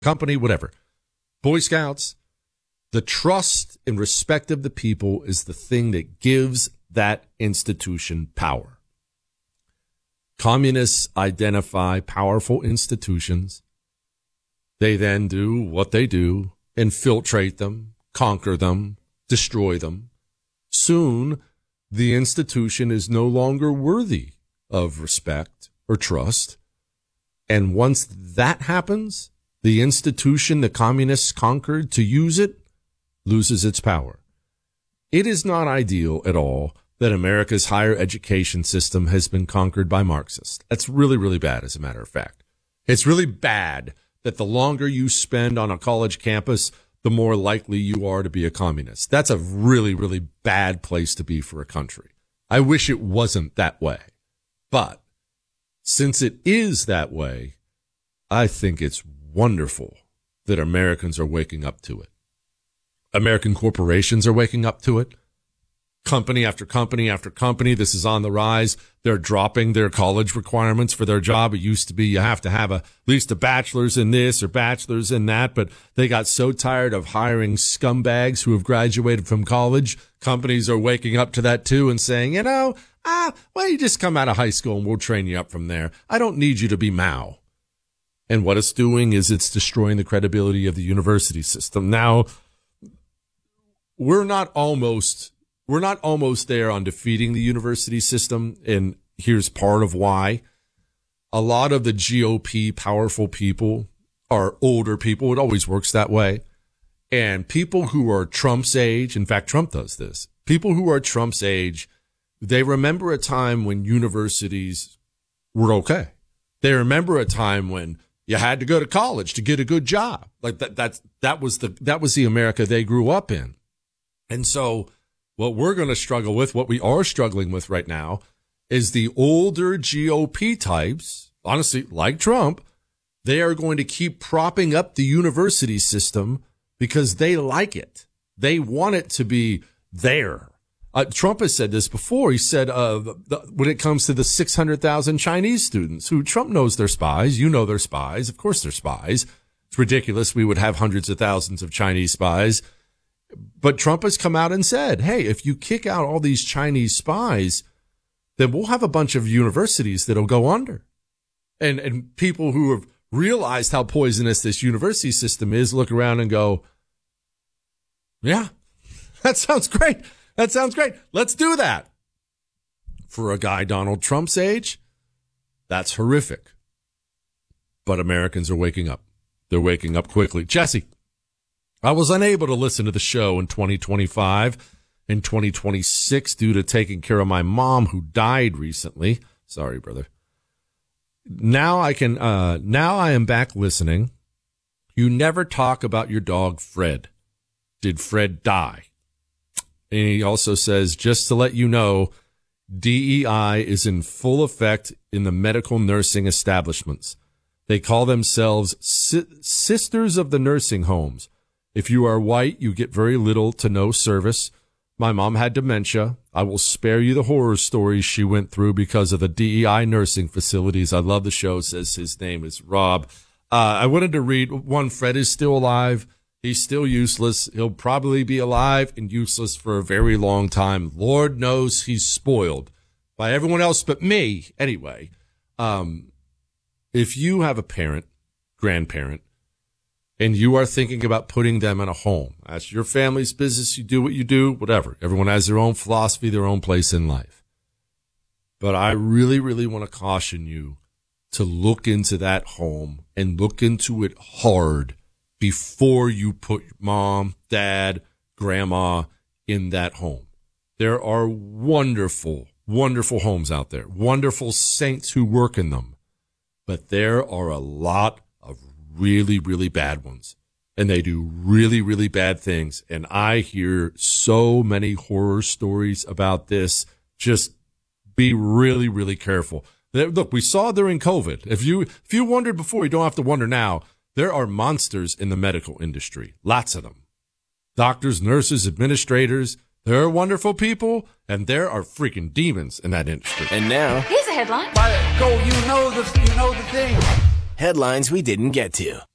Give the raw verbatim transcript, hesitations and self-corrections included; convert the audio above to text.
company, whatever. Boy Scouts, the trust and respect of the people is the thing that gives that institution power. Communists identify powerful institutions. They then do what they do, infiltrate them, conquer them, destroy them. Soon, the institution is no longer worthy of respect or trust. And once that happens, the institution the communists conquered to use it loses its power. It is not ideal at all that America's higher education system has been conquered by Marxists. That's really, really bad, as a matter of fact. It's really bad that the longer you spend on a college campus, the more likely you are to be a communist. That's a really, really bad place to be for a country. I wish it wasn't that way. But since it is that way, I think it's wonderful that Americans are waking up to it. American corporations are waking up to it. Company after company after company, this is on the rise. They're dropping their college requirements for their job. It used to be you have to have a, at least a bachelor's in this or bachelor's in that, but they got so tired of hiring scumbags who have graduated from college. Companies are waking up to that too and saying, you know, ah, why don't you just come out of high school and we'll train you up from there. I don't need you to be Mao. And what it's doing is it's destroying the credibility of the university system. Now, we're not almost... We're not almost there on defeating the university system, and here's part of why. A lot of the G O P powerful people are older people. It always works that way. And people who are Trump's age, in fact, Trump does this, people who are Trump's age, they remember a time when universities were okay. They remember a time when you had to go to college to get a good job. Like that, that's, that was the, that was the America they grew up in. And so, what we're going to struggle with, what we are struggling with right now, is the older G O P types, honestly, like Trump, they are going to keep propping up the university system because they like it. They want it to be there. Uh, Trump has said this before. He said uh, the, when it comes to the six hundred thousand Chinese students who Trump knows they're spies, you know they're spies. Of course they're spies. It's ridiculous. We would have hundreds of thousands of Chinese spies. But Trump has come out and said, hey, if you kick out all these Chinese spies, then we'll have a bunch of universities that'll go under. And and people who have realized how poisonous this university system is look around and go, yeah, that sounds great. That sounds great. Let's do that. For a guy Donald Trump's age, that's horrific. But Americans are waking up. They're waking up quickly. Jesse. I was unable to listen to the show in twenty twenty-five and twenty twenty-six due to taking care of my mom who died recently. Sorry, brother. Now I can, uh, now I am back listening. You never talk about your dog, Fred. Did Fred die? And he also says, just to let you know, D E I is in full effect in the medical nursing establishments. They call themselves si- Sisters of the Nursing Homes. If you are white, you get very little to no service. My mom had dementia. I will spare you the horror stories she went through because of the D E I nursing facilities. I love the show, says his name is Rob. Uh, I wanted to read one. Fred is still alive. He's still useless. He'll probably be alive and useless for a very long time. Lord knows he's spoiled by everyone else but me. Anyway, um, if you have a parent, grandparent, and you are thinking about putting them in a home, that's your family's business. You do what you do, whatever. Everyone has their own philosophy, their own place in life. But I really, really want to caution you to look into that home and look into it hard before you put mom, dad, grandma in that home. There are wonderful, wonderful homes out there, wonderful saints who work in them. But there are a lot of really, really bad ones. And they do really, really bad things. And I hear so many horror stories about this. Just be really, really careful. Look, we saw during COVID. If you, if you wondered before, you don't have to wonder now. There are monsters in the medical industry. Lots of them. Doctors, nurses, administrators. There are wonderful people, and there are freaking demons in that industry. And now, here's a headline. Go, you know the, you know the thing. Headlines we didn't get to.